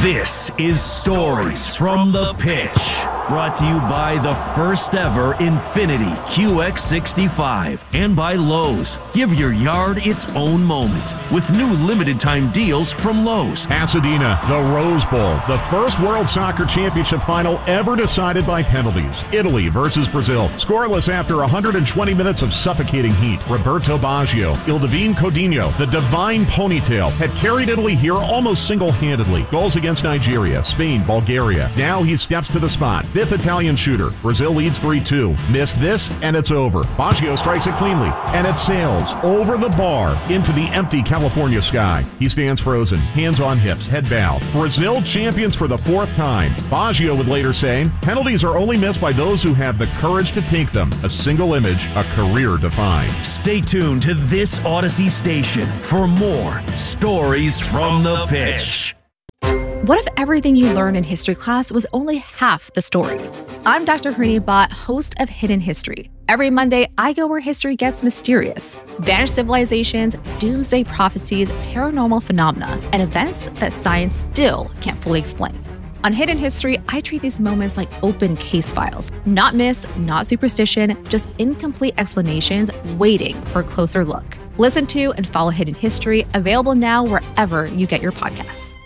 This is Stories from the Pitch, brought to you by the first ever Infiniti QX65 and by Lowe's. Give your yard its own moment with new limited time deals from Lowe's. Pasadena, the Rose Bowl, the first World Soccer Championship final ever decided by penalties. Italy versus Brazil, scoreless after 120 minutes of suffocating heat. Roberto Baggio, Ildivine Coutinho, the divine ponytail, had carried Italy here almost single-handedly. Goals against Nigeria, Spain, Bulgaria. Now he steps to the spot. Fifth Italian shooter. Brazil leads 3-2. Miss this, and it's over. Baggio strikes it cleanly, and it sails over the bar into the empty California sky. He stands frozen, hands on hips, head bowed. Brazil champions for the fourth time. Baggio would later say, penalties are only missed by those who have the courage to take them. A single image, a career defined. Stay tuned to this Odyssey station for more Stories from the Pitch. What if everything you learned in history class was only half the story? I'm Dr. Harini Bhatt, host of Hidden History. Every Monday, I go where history gets mysterious. Vanished civilizations, doomsday prophecies, paranormal phenomena, and events that science still can't fully explain. On Hidden History, I treat these moments like open case files. Not myths, not superstition, just incomplete explanations waiting for a closer look. Listen to and follow Hidden History, available now wherever you get your podcasts.